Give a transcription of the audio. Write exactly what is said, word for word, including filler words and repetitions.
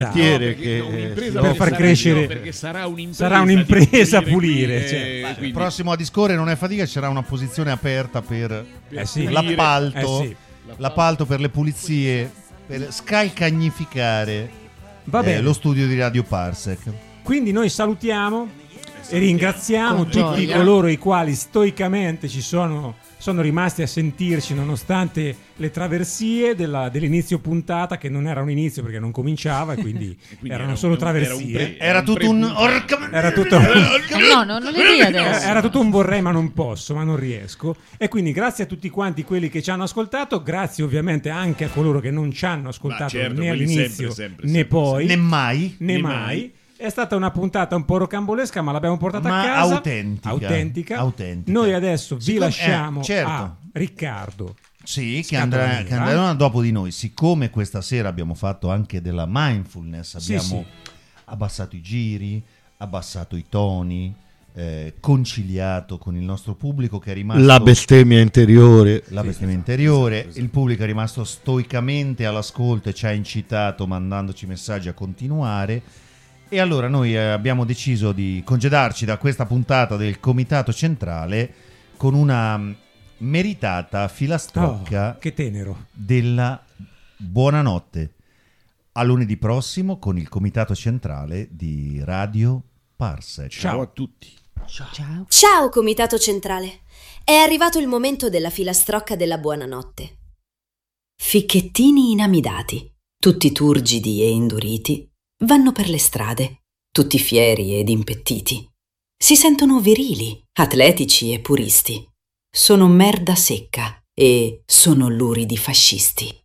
Che un'impresa devo far crescere, perché sarà un'impresa, sarà un'impresa pulire, pulire, cioè. eh, quindi... il prossimo a discorrere non è fatica, c'era una posizione aperta per Eh sì. l'appalto, Eh sì. l'appalto per le pulizie, per scalcagnificare Va eh, bene. lo studio di Radio Parsec. Quindi noi salutiamo e ringraziamo Con tutti gioia. coloro i quali stoicamente ci sono, sono rimasti a sentirci nonostante le traversie della- dell'inizio puntata, che non era un inizio perché non cominciava, e quindi, E quindi erano era un- solo era un traversie. pre- Era un tutto un pre-puntato. orca- Era tutto un... Eh, no, no, non le dia adesso. Era tutto un vorrei ma non posso, ma non riesco. E quindi grazie a tutti quanti quelli che ci hanno ascoltato, grazie ovviamente anche a coloro che non ci hanno ascoltato Ma certo, né quelli all'inizio sempre, sempre, né sempre, poi, né mai, né né mai. mai. È stata una puntata un po' rocambolesca, ma l'abbiamo portata Ma a casa. autentica. autentica. Autentica. Noi adesso vi Siccome- lasciamo eh, certo. a Riccardo. Sì, che Scatola andrà, nera. che andrà dopo di noi. Siccome questa sera abbiamo fatto anche della mindfulness, Sì, abbiamo abbassato i giri, abbassato i toni, eh, conciliato con il nostro pubblico che è rimasto... La bestemmia interiore. la bestemmia interiore, il pubblico è rimasto stoicamente all'ascolto e ci ha incitato mandandoci messaggi a continuare, e allora noi eh, abbiamo deciso di congedarci da questa puntata del Comitato Centrale con una mh, meritata filastrocca Oh, che tenero. della buonanotte. A lunedì prossimo con il Comitato Centrale di Radio Parsec. Ciao a tutti. Ciao. Ciao Comitato Centrale, è arrivato il momento della filastrocca della buonanotte. Ficchettini inamidati, tutti turgidi e induriti, vanno per le strade, tutti fieri ed impettiti. Si sentono virili, atletici e puristi. Sono merda secca e sono luridi fascisti.